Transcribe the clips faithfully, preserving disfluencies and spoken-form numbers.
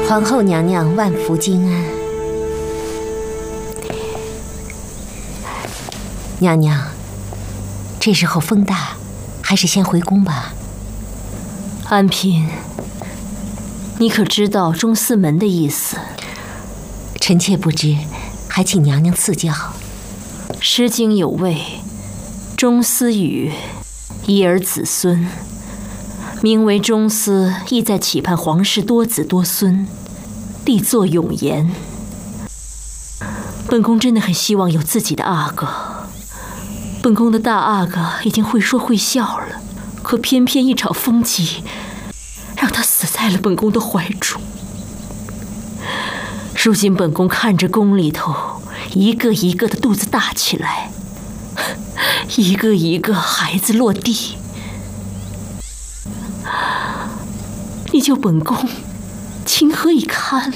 皇后娘娘万福金安。娘娘，这时候风大，还是先回宫吧。 安嫔，你可知道中司门的意思？ 臣妾不知，还请娘娘赐教。《 诗经》有谓：“中司语，一儿子孙。”名为中司，意在期盼皇室多子多孙，立作永言。本宫真的很希望有自己的阿哥。本宫的大阿哥已经会说会笑了，可偏偏一场风疾，让他死在了本宫的怀中。如今本宫看着宫里头一个一个的肚子大起来，一个一个孩子落地，你救本宫情何以堪？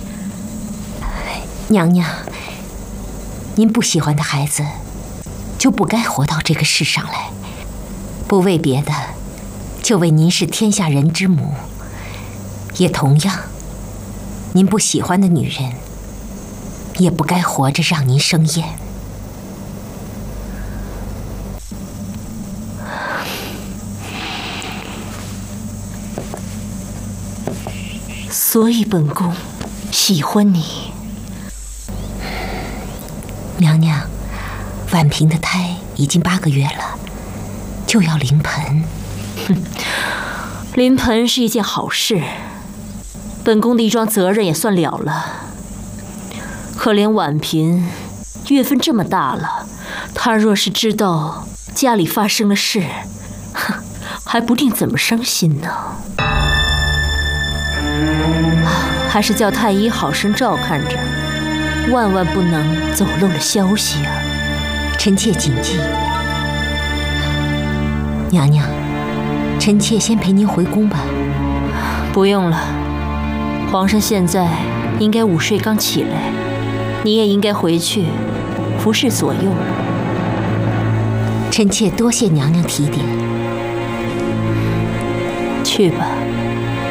娘娘，您不喜欢的孩子，就不该活到这个世上来。不为别的，就为您是天下人之母。也同样，您不喜欢的女人，也不该活着让您生厌。 所以本宫喜欢你。 娘娘，婉嫔的胎已经八个月了，就要临盆。 哼，临盆是一件好事，本宫的一桩责任也算了了。可怜婉嫔，月份这么大了，她若是知道家里发生了事，哼，还不定怎么伤心呢。还是叫太医好生照看着，万万不能走漏了消息啊！ 臣妾谨记。娘娘，臣妾先陪您回宫吧。 不用了，皇上现在应该午睡刚起来，你也应该回去服侍左右。 臣妾多谢娘娘提点。 去吧。